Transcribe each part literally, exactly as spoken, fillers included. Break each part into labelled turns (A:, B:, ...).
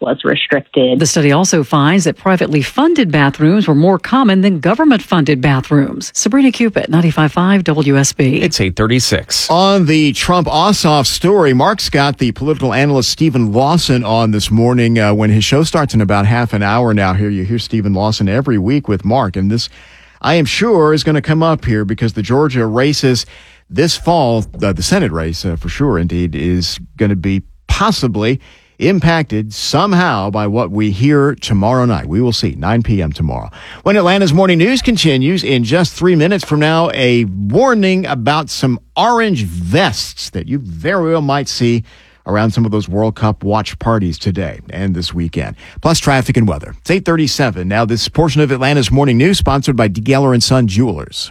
A: was restricted.
B: The study also finds that privately funded bathrooms were more common than government-funded bathrooms. Sabrina Cupid, ninety-five point five W S B.
C: It's eight thirty-six.
D: On the Trump-Ossoff story, Mark's got the political analyst Stephen Lawson on this morning uh, when his show starts in about half an hour now. Here you hear Stephen Lawson every week with Mark, and this, I am sure, is going to come up here because the Georgia races this fall, uh, the Senate race uh, for sure, indeed, is going to be possibly impacted somehow by what we hear tomorrow night. We will see, nine p.m. tomorrow. When Atlanta's Morning News continues, in just three minutes from now, a warning about some orange vests that you very well might see around some of those World Cup watch parties today and this weekend. Plus traffic and weather. It's eight thirty-seven. Now, this portion of Atlanta's Morning News sponsored by D. Geller and Son Jewelers.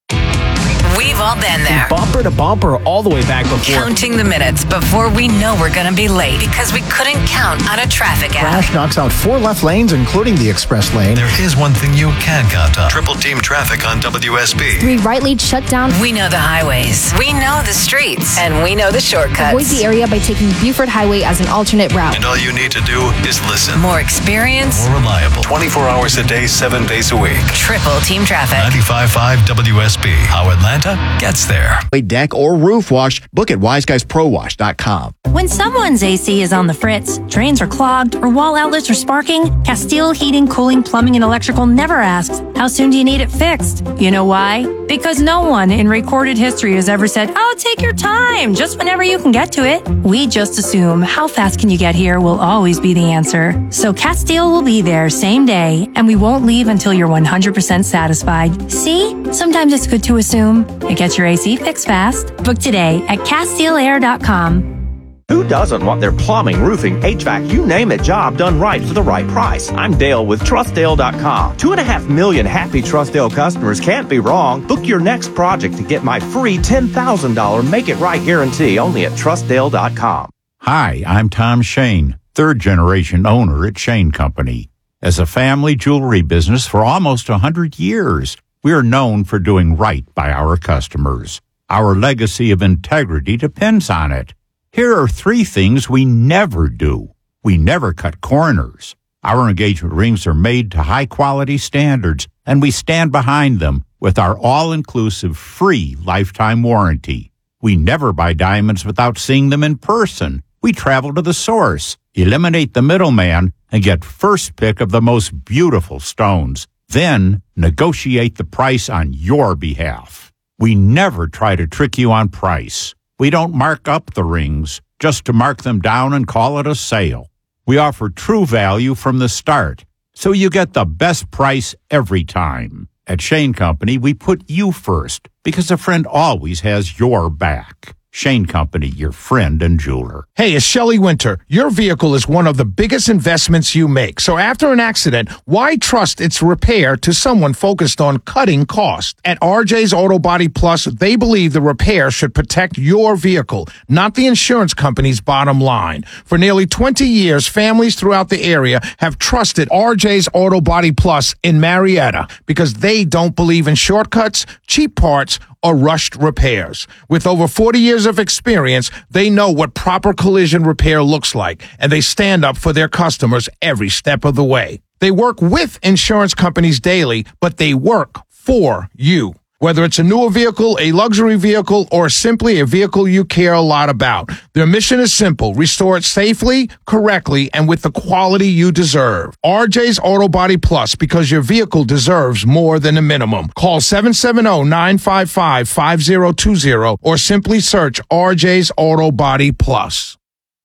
E: We've all been there.
C: Bumper to bumper all the way back before.
E: Counting the minutes before we know we're going to be late because we couldn't count on a traffic app.
F: Crash knocks out four left lanes, including the express lane.
G: There is one thing you can count on. Triple team traffic on W S B.
H: Three right lanes shut down.
E: We know the highways. We know the streets. And we know the shortcuts.
H: Avoid the area by taking Buford Highway as an alternate route.
G: And all you need to do is listen.
E: More experience.
G: More reliable. twenty-four hours a day, seven days a week.
E: Triple team traffic.
G: ninety-five point five W S B. How Atlanta gets there.
D: A deck or roof wash, book at wise guys pro wash dot com.
I: When someone's A C is on the fritz, drains are clogged, or wall outlets are sparking, Castile Heating, Cooling, Plumbing, and Electrical never asks, how soon do you need it fixed? You know why? Because no one in recorded history has ever said, oh, take your time, just whenever you can get to it. We just assume how fast can you get here will always be the answer. So Castile will be there same day, and we won't leave until you're one hundred percent satisfied. See? Sometimes it's good to assume. It gets your A C fixed fast. Book today at Castile Air dot com.
J: Who doesn't want their plumbing, roofing, H V A C, you name it, job done right for the right price? I'm Dale with Trust Dale dot com. Two and a half million happy Trust Dale customers can't be wrong. Book your next project to get my free ten thousand dollars Make It Right guarantee only at Trust Dale dot com.
K: Hi, I'm Tom Shane, third generation owner at Shane Company. As a family jewelry business for almost one hundred years, we are known for doing right by our customers. Our legacy of integrity depends on it. Here are three things we never do. We never cut corners. Our engagement rings are made to high-quality standards, and we stand behind them with our all-inclusive free lifetime warranty. We never buy diamonds without seeing them in person. We travel to the source, eliminate the middleman, and get first pick of the most beautiful stones. Then negotiate the price on your behalf. We never try to trick you on price. We don't mark up the rings just to mark them down and call it a sale. We offer true value from the start, so you get the best price every time. At Shane Company, we put you first because a friend always has your back. Shane Company, your friend and jeweler.
L: Hey, it's Shelley Winter. Your vehicle is one of the biggest investments you make. So after an accident, why trust its repair to someone focused on cutting cost? At R J's Auto Body Plus, they believe the repair should protect your vehicle, not the insurance company's bottom line. For nearly twenty years, families throughout the area have trusted R J's Auto Body Plus in Marietta because they don't believe in shortcuts, cheap parts, or rushed repairs. With over forty years of experience, they know what proper collision repair looks like, and they stand up for their customers every step of the way. They work with insurance companies daily, but they work for you. Whether it's a newer vehicle, a luxury vehicle, or simply a vehicle you care a lot about, their mission is simple: restore it safely, correctly, and with the quality you deserve. R J's Auto Body Plus, because your vehicle deserves more than a minimum. Call seven seven zero, nine five five, five zero two zero or simply search R J's Auto Body Plus.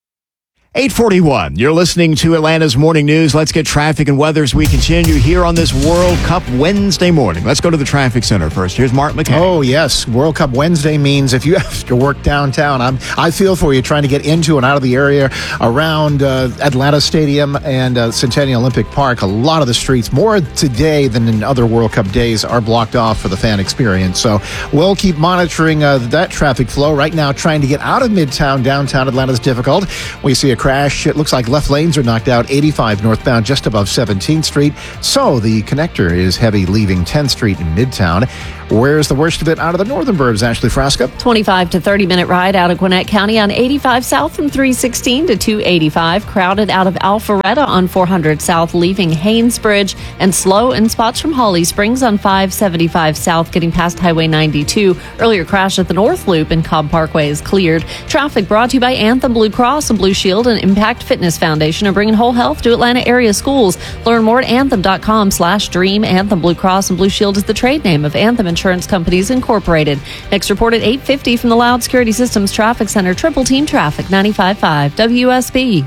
D: eight forty-one. You're listening to Atlanta's Morning News. Let's get traffic and weather as we continue here on this World Cup Wednesday morning. Let's go to the traffic center first. Here's Mark McKay.
F: Oh, yes. World Cup Wednesday means if you have to work downtown, I'm, I feel for you trying to get into and out of the area around uh, Atlanta Stadium and uh, Centennial Olympic Park. A lot of the streets, more today than in other World Cup days, are blocked off for the fan experience. So we'll keep monitoring uh, that traffic flow. Right now, trying to get out of Midtown, downtown Atlanta is difficult. We see a crash. It looks like left lanes are knocked out. eighty-five northbound just above seventeenth Street. So the connector is heavy leaving tenth Street in Midtown. Where's the worst of it out of the northern burbs, Ashley Frasca?
A: twenty-five to thirty minute ride out of Gwinnett County on eighty-five south from three sixteen to two eighty-five. Crowded out of Alpharetta on four hundred south leaving Haynesbridge. And slow in spots from Holly Springs on five seventy-five south getting past Highway ninety-two. Earlier crash at the North Loop in Cobb Parkway is cleared. Traffic brought to you by Anthem Blue Cross and Blue Shield and Impact Fitness Foundation are bringing whole health to Atlanta area schools. Learn more at anthem.com slash dream. Anthem Blue Cross and Blue Shield is the trade name of Anthem Insurance Companies Incorporated. Next report at eight fifty from the Loud Security Systems Traffic Center. Triple Team Traffic, ninety-five point five W S B.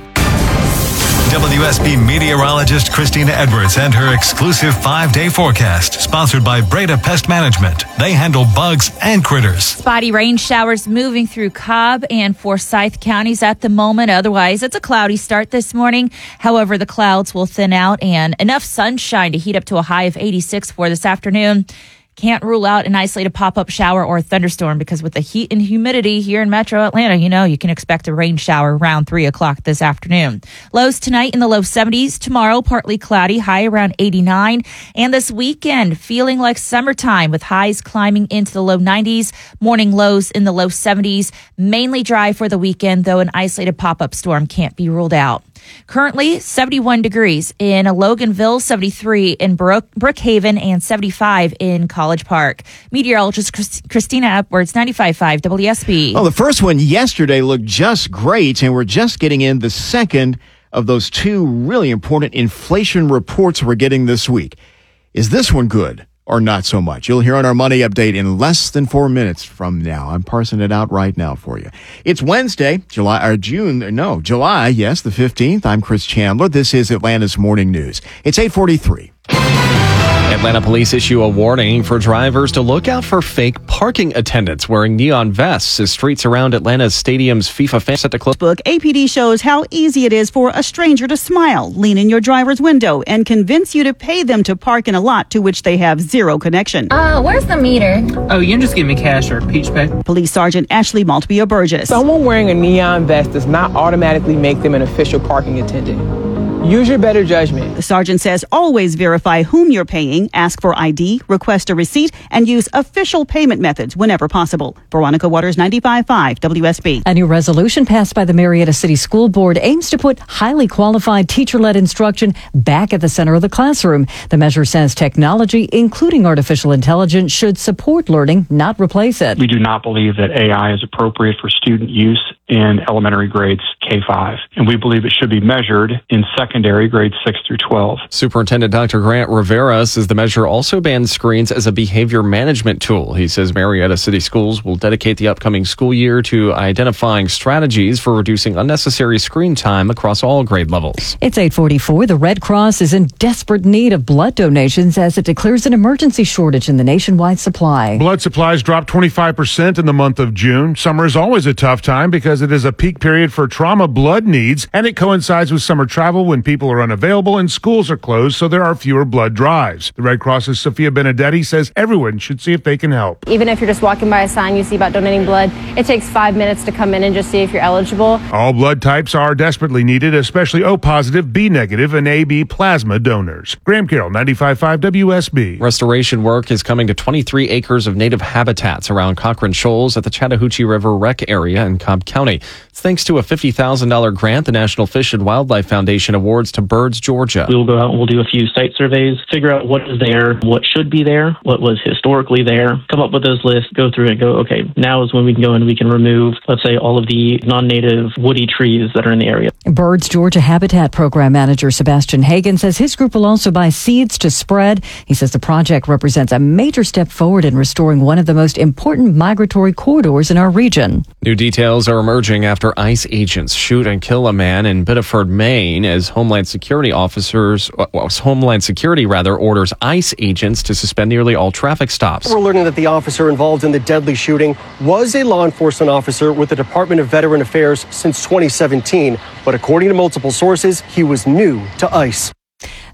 G: W S B meteorologist Christina Edwards and her exclusive five-day forecast, sponsored by Breda Pest Management. They handle bugs and critters.
M: Spotty rain showers moving through Cobb and Forsyth counties at the moment. Otherwise, it's a cloudy start this morning. However, the clouds will thin out and enough sunshine to heat up to a high of eighty-six for this afternoon. Can't rule out an isolated pop-up shower or thunderstorm because with the heat and humidity here in Metro Atlanta, you know, you can expect a rain shower around three o'clock this afternoon. Lows tonight in the low seventies. Tomorrow, partly cloudy, high around eighty-nine. And this weekend, feeling like summertime with highs climbing into the low nineties. Morning lows in the low seventies. Mainly dry for the weekend, though an isolated pop-up storm can't be ruled out. Currently, seventy-one degrees in Loganville, seventy-three in Brook, Brookhaven, and seventy-five in College Park. Meteorologist Christ- Christina Edwards, ninety-five point five W S B.
D: Well, the first one yesterday looked just great, and we're just getting in the second of those two really important inflation reports we're getting this week. Is this one good or not so much? You'll hear on our Money Update in less than four minutes from now. I'm parsing it out right now for you. It's Wednesday, July, or June, no, July, yes, the fifteenth. I'm Chris Chandler. This is Atlanta's Morning News. It's eight forty-three.
C: Atlanta police issue a warning for drivers to look out for fake parking attendants wearing neon vests as streets around Atlanta's stadium's FIFA fans set to close.
N: Book A P D shows how easy it is for a stranger to smile, lean in your driver's window, and convince you to pay them to park in a lot to which they have zero connection.
O: Uh, where's the meter?
P: Oh, you can just give me cash or peach pay.
N: Police Sergeant Ashley Maltbia Burgess.
Q: Someone wearing a neon vest does not automatically make them an official parking attendant. Use your better judgment.
N: The sergeant says always verify whom you're paying, ask for I D, request a receipt, and use official payment methods whenever possible. Veronica Waters, ninety-five point five W S B.
B: A new resolution passed by the Marietta City School Board aims to put highly qualified teacher-led instruction back at the center of the classroom. The measure says technology, including artificial intelligence, should support learning, not replace it.
R: We do not believe that A I is appropriate for student use in elementary grades K five, and we believe it should be measured in secondary grades six through twelve.
C: Superintendent Doctor Grant Rivera says the measure also bans screens as a behavior management tool. He says Marietta City Schools will dedicate the upcoming school year to identifying strategies for reducing unnecessary screen time across all grade levels.
B: It's eight forty-four. The Red Cross is in desperate need of blood donations as it declares an emergency shortage in the nationwide supply.
L: Blood supplies dropped twenty-five percent in the month of June. Summer is always a tough time because it is a peak period for trauma blood needs, and it coincides with summer travel when people are unavailable and schools are closed, so there are fewer blood drives. The Red Cross's Sophia Benedetti says everyone should see if they can help.
S: Even if you're just walking by a sign you see about donating blood, it takes five minutes to come in and just see if you're eligible.
L: All blood types are desperately needed, especially O positive, B negative, and A B plasma donors. Graham Carroll, ninety-five point five W S B.
C: Restoration work is coming to twenty-three acres of native habitats around Cochrane Shoals at the Chattahoochee River Rec area in Cobb County. It's thanks to a fifty thousand dollars grant the National Fish and Wildlife Foundation awards to Birds Georgia.
T: We'll go out and we'll do a few site surveys, figure out what is there, what should be there, what was historically there, come up with those lists, go through it and go, okay, now is when we can go and we can remove, let's say, all of the non-native woody trees that are in the area.
B: Birds Georgia Habitat Program Manager Sebastian Hagan says his group will also buy seeds to spread. He says the project represents a major step forward in restoring one of the most important migratory corridors in our region.
C: New details are emerging after ICE agents shoot and kill a man in Biddeford, Maine, as Homeland Security officers, well, Homeland Security rather, orders ICE agents to suspend nearly all traffic stops.
U: We're learning that the officer involved in the deadly shooting was a law enforcement officer with the Department of Veteran Affairs since twenty seventeen, but according to multiple sources, he was new to ICE.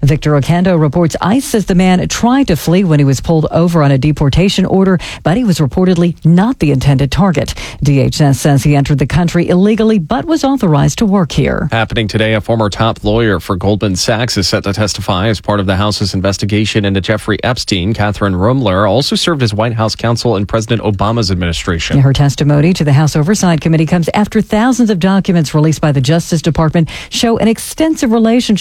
B: Victor Ocando reports ICE says the man tried to flee when he was pulled over on a deportation order, but he was reportedly not the intended target. D H S says he entered the country illegally but was authorized to work here.
C: Happening today, a former top lawyer for Goldman Sachs is set to testify as part of the House's investigation into Jeffrey Epstein. Catherine Rumler also served as White House counsel in President Obama's administration.
B: Her testimony to the House Oversight Committee comes after thousands of documents released by the Justice Department show an extensive relationship